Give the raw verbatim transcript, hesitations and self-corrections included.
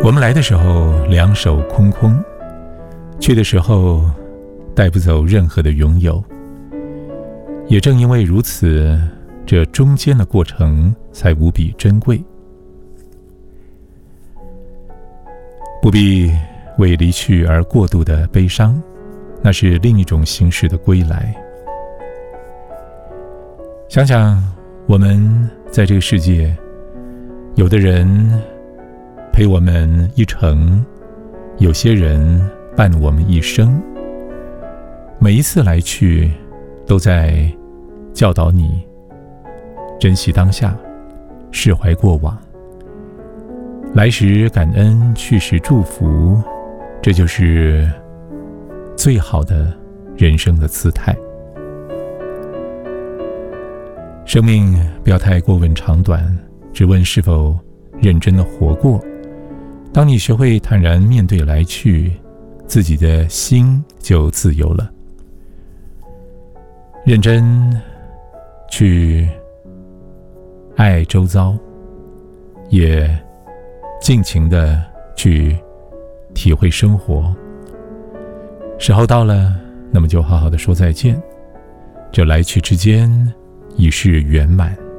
我们来的时候两手空空，去的时候带不走任何的拥有。也正因为如此，这中间的过程才无比珍贵。不必为离去而过度的悲伤，那是另一种形式的归来。想想我们在这个世界，有的人陪我们一程，有些人伴我们一生。每一次来去，都在教导你珍惜当下，释怀过往。来时感恩，去时祝福，这就是最好的人生的姿态。生命不要太过问长短，只问是否认真的活过。当你学会坦然面对来去，自己的心就自由了。认真去爱周遭，也尽情的去体会生活。时候到了，那么就好好的说再见。这来去之间已是圆满。